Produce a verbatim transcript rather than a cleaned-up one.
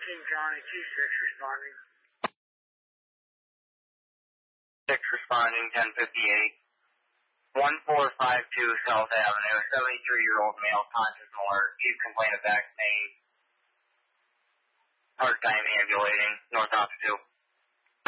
King County, T six responding. six responding, ten fifty-eight. one four five two South Avenue, seventy-three-year-old male, conscious and alert. He's complaining of back pain. Hard time ambulating, north officer two.